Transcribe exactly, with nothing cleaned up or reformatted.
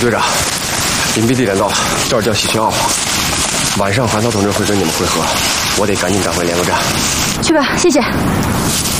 队长，隐蔽地点到了，这儿叫喜讯二号。晚上韩涛同志会跟你们会合，我得赶紧赶回联络站。 去吧，谢谢。